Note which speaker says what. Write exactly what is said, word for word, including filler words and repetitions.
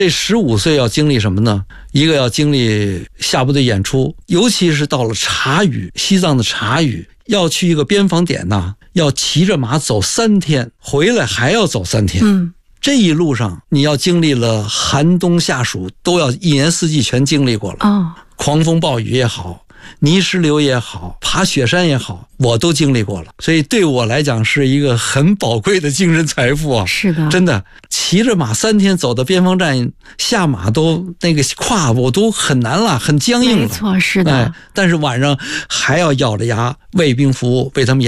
Speaker 1: 这十五岁要经历什么呢？一个要经历下部队演出，尤其是到了察隅，西藏的察隅，要去一个边防点呢，要骑着马走三天，回来还要走三天。
Speaker 2: 嗯，
Speaker 1: 这一路上你要经历了寒冬夏暑，都要一年四季全经历过了。
Speaker 2: 哦，
Speaker 1: 狂风暴雨也好，泥石流也好，爬雪山也好，我都经历过了，所以对我来讲是一个很宝贵的精神财富啊！
Speaker 2: 是的，
Speaker 1: 真的，骑着马三天走到边防站，下马都那个胯部都很难了，很僵硬了。
Speaker 2: 没错，是的。
Speaker 1: 哎，但是晚上还要咬着牙为兵服务，为他们演。